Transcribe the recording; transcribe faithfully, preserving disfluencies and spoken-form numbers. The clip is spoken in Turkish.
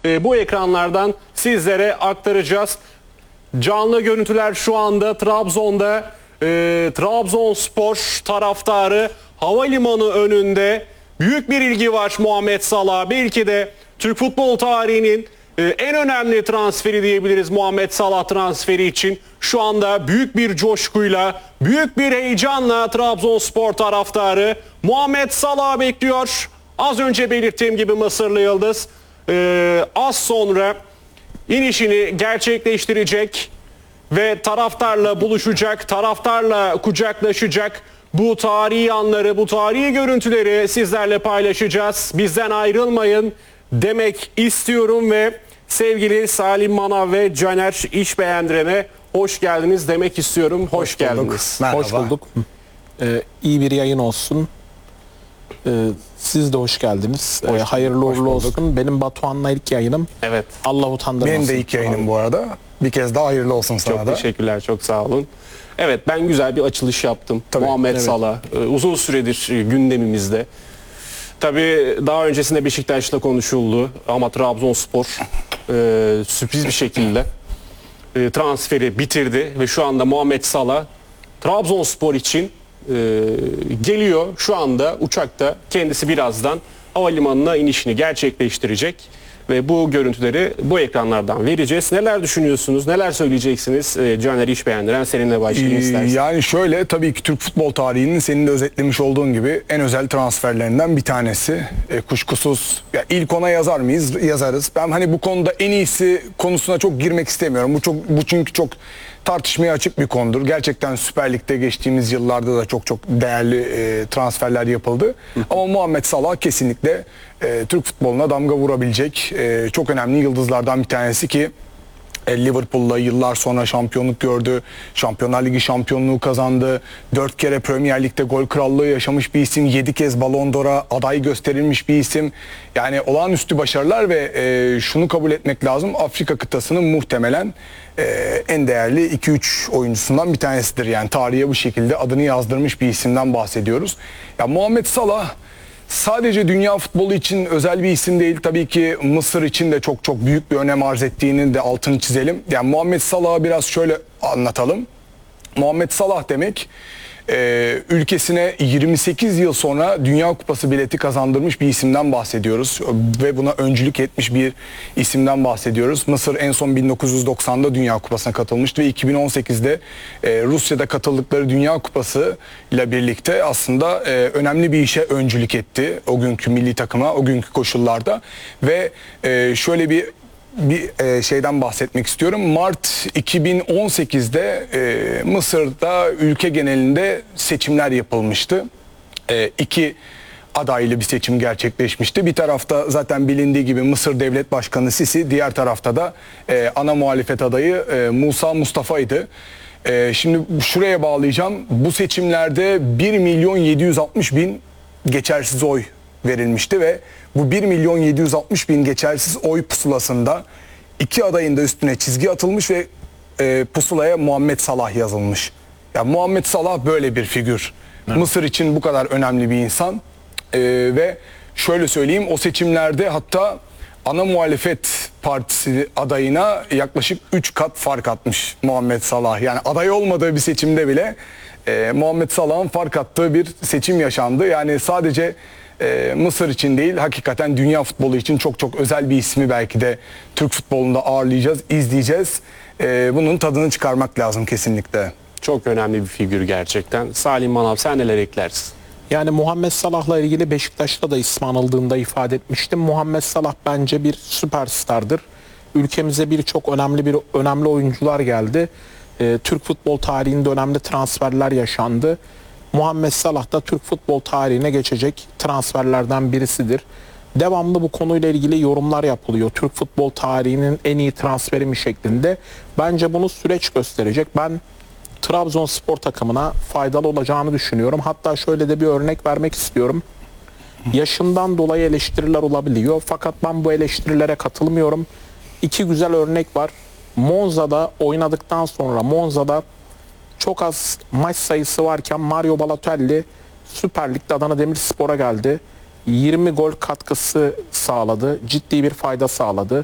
e, bu ekranlardan sizlere aktaracağız. Canlı görüntüler şu anda Trabzon'da. E, Trabzonspor taraftarı havalimanı önünde. Büyük bir ilgi var Muhammed Salah. Belki de Türk futbol tarihinin e, en önemli transferi diyebiliriz Muhammed Salah transferi için. Şu anda büyük bir coşkuyla, büyük bir heyecanla Trabzonspor taraftarı Muhammed Salah bekliyor. Az önce belirttiğim gibi Mısırlı Yıldız e, az sonra inişini gerçekleştirecek ve taraftarla buluşacak, taraftarla kucaklaşacak. Bu tarihi anları, bu tarihi görüntüleri sizlerle paylaşacağız. Bizden ayrılmayın demek istiyorum ve sevgili Salim Manav ve Caner İşbeğendiren'e hoş geldiniz demek istiyorum. Hoş, hoş geldiniz. Merhaba. Hoş bulduk. Ee, iyi bir yayın olsun. Ee, siz de hoş geldiniz. Ee, hayırlı uğurlu olsun. Benim Batuhan'la ilk yayınım. Evet. Allah utandırmasın. Benim de ilk yayınım bu arada. Bir kez daha hayırlı olsun sana Çok da. teşekkürler, çok sağ olun. Evet, ben güzel bir açılış yaptım. Tabii, Muhammed evet. Salah e, uzun süredir e, gündemimizde. Tabii daha öncesinde Beşiktaş'la konuşuldu ama Trabzonspor e, sürpriz bir şekilde e, transferi bitirdi ve şu anda Muhammed Salah Trabzonspor için e, geliyor. Şu anda uçakta, kendisi birazdan havalimanına inişini gerçekleştirecek. Ve bu görüntüleri bu ekranlardan vereceğiz. Neler düşünüyorsunuz? Neler söyleyeceksiniz? E, Caner İşbeğendiren, seninle başlayayım istersen. Yani şöyle, tabii ki Türk futbol tarihinin senin de özetlemiş olduğun gibi en özel transferlerinden bir tanesi. E, kuşkusuz ya ilk ona yazar mıyız? Yazarız. Ben hani bu konuda en iyisi konusuna çok girmek istemiyorum. Bu çok bu çünkü çok tartışmaya açık bir konudur. Gerçekten Süper Lig'de geçtiğimiz yıllarda da çok çok değerli e, transferler yapıldı. Ama Muhammed Salah kesinlikle e, Türk futboluna damga vurabilecek e, çok önemli yıldızlardan bir tanesi ki e, Liverpool'la yıllar sonra şampiyonluk gördü. Şampiyonlar Ligi şampiyonluğu kazandı. Dört kere Premier Lig'de gol krallığı yaşamış bir isim. Yedi kez Ballon d'Or'a aday gösterilmiş bir isim. Yani olağanüstü başarılar ve e, şunu kabul etmek lazım. Afrika kıtasının muhtemelen e, en değerli iki üç oyuncusundan bir tanesidir. Yani tarihe bu şekilde adını yazdırmış bir isimden bahsediyoruz. Ya Muhammed Salah sadece dünya futbolu için özel bir isim değil. Tabii ki Mısır için de çok çok büyük bir önem arz ettiğinin de altını çizelim. Yani Muhammed Salah'ı biraz şöyle anlatalım. Muhammed Salah demek e, ülkesine yirmi sekiz yıl sonra Dünya Kupası bileti kazandırmış bir isimden bahsediyoruz. Ve buna öncülük etmiş bir isimden bahsediyoruz. Mısır en son bin dokuz yüz doksanda Dünya Kupası'na katılmıştı ve iki bin on sekizde e, Rusya'da katıldıkları Dünya Kupası ile birlikte aslında e, önemli bir işe öncülük etti o günkü milli takıma, o günkü koşullarda. Ve e, şöyle bir bir e, şeyden bahsetmek istiyorum. Mart iki bin on sekizde e, Mısır'da ülke genelinde seçimler yapılmıştı. E, iki adaylı bir seçim gerçekleşmişti. Bir tarafta zaten bilindiği gibi Mısır Devlet Başkanı Sisi, diğer tarafta da e, ana muhalefet adayı e, Musa Mustafa'ydı. E, şimdi şuraya bağlayacağım. Bu seçimlerde bir milyon yedi yüz altmış bin geçersiz oy verilmişti ve bu bir milyon yedi yüz altmış bin geçersiz oy pusulasında iki adayın da üstüne çizgi atılmış ve e, pusulaya Muhammed Salah yazılmış. Ya Muhammed Salah böyle bir figür. Evet. Mısır için bu kadar önemli bir insan. E, ve şöyle söyleyeyim, o seçimlerde hatta ana muhalefet partisi adayına yaklaşık üç kat fark atmış Muhammed Salah. Yani aday olmadığı bir seçimde bile e, Muhammed Salah'ın fark attığı bir seçim yaşandı. Yani sadece Ee, Mısır için değil, hakikaten dünya futbolu için çok çok özel bir ismi belki de Türk futbolunda ağırlayacağız, izleyeceğiz. Ee, bunun tadını çıkarmak lazım kesinlikle. Çok önemli bir figür gerçekten. Salim Manav, sen neler eklersin? Yani Muhammed Salah'la ilgili Beşiktaş'ta da ismi anıldığında ifade etmiştim. Muhammed Salah bence bir süperstardır. Ülkemize birçok önemli bir önemli oyuncular geldi. Ee, Türk futbol tarihinde önemli transferler yaşandı. Muhammed Salah da Türk futbol tarihine geçecek transferlerden birisidir. Devamlı bu konuyla ilgili yorumlar yapılıyor. Türk futbol tarihinin en iyi transferi mi şeklinde. Bence bunu süreç gösterecek. Ben Trabzonspor takımına faydalı olacağını düşünüyorum. Hatta şöyle de bir örnek vermek istiyorum. Yaşından dolayı eleştiriler olabiliyor. Fakat ben bu eleştirilere katılmıyorum. İki güzel örnek var. Monza'da oynadıktan sonra Monza'da çok az maç sayısı varken Mario Balotelli Süper Lig'de Adana Demirspor'a geldi. yirmi gol katkısı sağladı. Ciddi bir fayda sağladı.